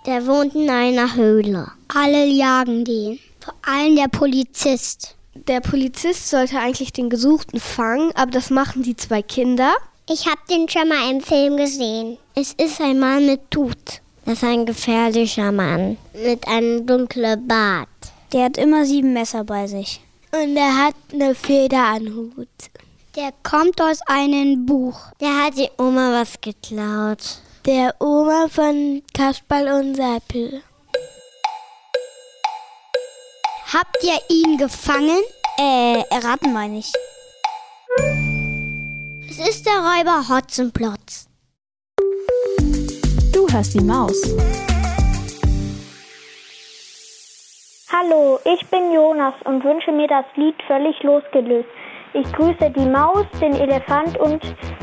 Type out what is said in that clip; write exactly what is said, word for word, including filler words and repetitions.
Der wohnt in einer Höhle. Alle jagen den, vor allem der Polizist. Der Polizist sollte eigentlich den Gesuchten fangen, aber das machen die zwei Kinder. Ich habe den schon mal im Film gesehen. Es ist ein Mann mit Hut. Das ist ein gefährlicher Mann mit einem dunklen Bart. Der hat immer sieben Messer bei sich. Und er hat eine Feder am Hut. Der kommt aus einem Buch. Der hat die Oma was geklaut. Der Oma von Kasperl und Seppel. Habt ihr ihn gefangen? Äh, erraten meine ich. Es ist der Räuber Hotzenplotz. Du hörst die Maus. Hallo, ich bin Jonas und wünsche mir das Lied Völlig losgelöst. Ich grüße die Maus, den Elefant und